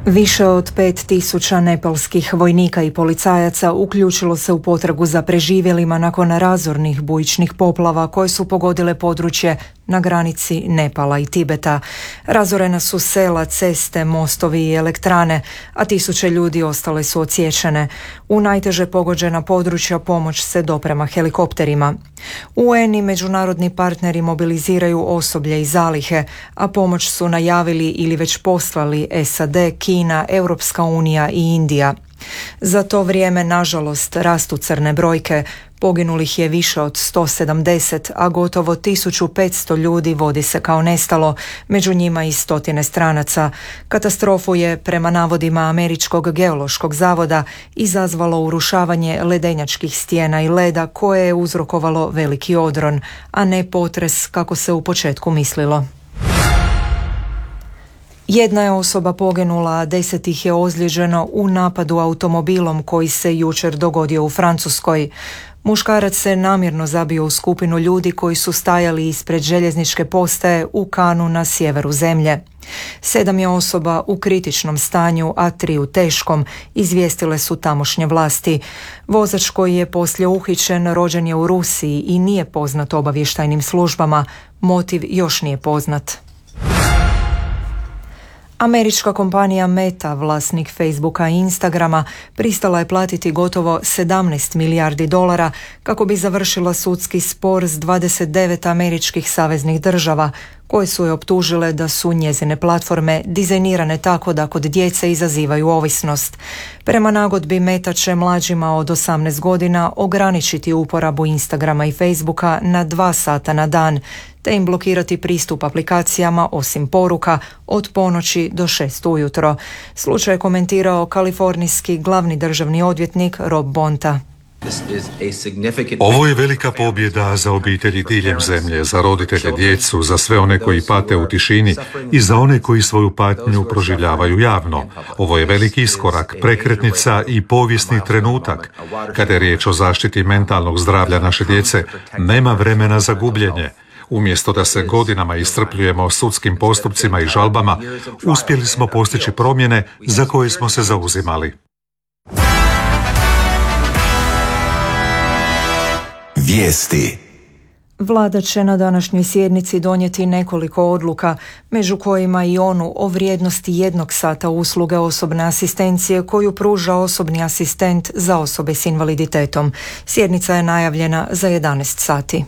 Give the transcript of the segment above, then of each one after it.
Više od 5.000 nepalskih vojnika i policajaca uključilo se u potragu za preživjelima nakon razornih bujičnih poplava koje su pogodile područje na granici Nepala i Tibeta. Razorena su sela, ceste, mostovi i elektrane, a tisuće ljudi ostale su odsječene. U najteže pogođena područja pomoć se doprema helikopterima. UN i međunarodni partneri mobiliziraju osoblje i zalihe, a pomoć su najavili ili već poslali SAD, Kina, Europska unija i Indija. Za to vrijeme, nažalost, rastu crne brojke. Poginulih je više od 170, a gotovo 1500 ljudi vodi se kao nestalo, među njima i stotine stranaca. Katastrofu je, prema navodima Američkog geološkog zavoda, izazvalo urušavanje ledenjačkih stijena i leda koje je uzrokovalo veliki odron, a ne potres kako se u početku mislilo. Jedna je osoba poginula, a 10 ih je ozlijeđeno u napadu automobilom koji se jučer dogodio u Francuskoj. Muškarac se namjerno zabio u skupinu ljudi koji su stajali ispred željezničke postaje u Kanu na sjeveru zemlje. 7 je osoba u kritičnom stanju, a 3 u teškom, izvijestile su tamošnje vlasti. Vozač koji je poslije uhićen rođen je u Rusiji i nije poznat obavještajnim službama. Motiv još nije poznat. Američka kompanija Meta, vlasnik Facebooka i Instagrama, pristala je platiti gotovo 17 milijardi dolara kako bi završila sudski spor s 29 američkih saveznih država, koje su je optužile da su njezine platforme dizajnirane tako da kod djece izazivaju ovisnost. Prema nagodbi, Meta će mlađima od 18 godina ograničiti uporabu Instagrama i Facebooka na 2 sata na dan, te im blokirati pristup aplikacijama osim poruka od ponoći do 6 ujutro. Slučaj je komentirao kalifornijski glavni državni odvjetnik Rob Bonta. Ovo je velika pobjeda za obitelji diljem zemlje, za roditelje, djecu, za sve one koji pate u tišini i za one koji svoju patnju proživljavaju javno. Ovo je veliki iskorak, prekretnica i povijesni trenutak. Kada je riječ o zaštiti mentalnog zdravlja naše djece, nema vremena za gubljenje. Umjesto da se godinama iscrpljujemo sudskim postupcima i žalbama, uspjeli smo postići promjene za koje smo se zauzimali. Vijesti. Vlada će na današnjoj sjednici donijeti nekoliko odluka, među kojima i onu o vrijednosti 1 sata usluge osobne asistencije koju pruža osobni asistent za osobe s invaliditetom. Sjednica je najavljena za 11 sati.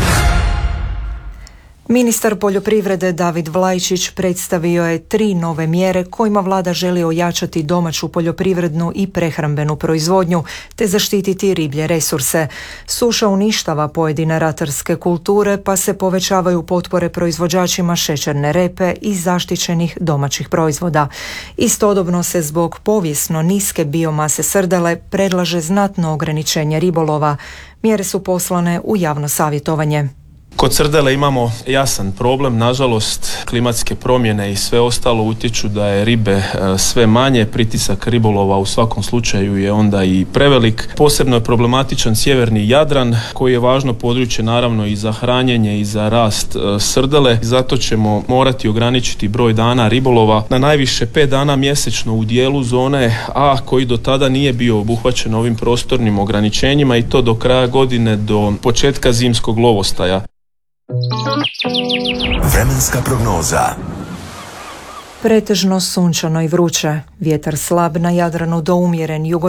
Ministar poljoprivrede David Vlajčić predstavio je 3 nove mjere kojima vlada želi ojačati domaću poljoprivrednu i prehrambenu proizvodnju te zaštititi riblje resurse. Suša uništava pojedine ratarske kulture, pa se povećavaju potpore proizvođačima šećerne repe i zaštićenih domaćih proizvoda. Istodobno se zbog povijesno niske biomase srdele predlaže znatno ograničenje ribolova. Mjere su poslane u javno savjetovanje. Kod srdele imamo jasan problem, nažalost klimatske promjene i sve ostalo utječu da je ribe sve manje, pritisak ribolova u svakom slučaju je onda i prevelik. Posebno je problematičan sjeverni Jadran koji je važno područje naravno i za hranjenje i za rast srdele. Zato ćemo morati ograničiti broj dana ribolova na najviše 5 dana mjesečno u dijelu zone A koji do tada nije bio obuhvaćen ovim prostornim ograničenjima i to do kraja godine, do početka zimskog lovostaja. Vremenska prognoza. Pretežno sunčano i vruće, vjetar slab, na Jadranu do umjeren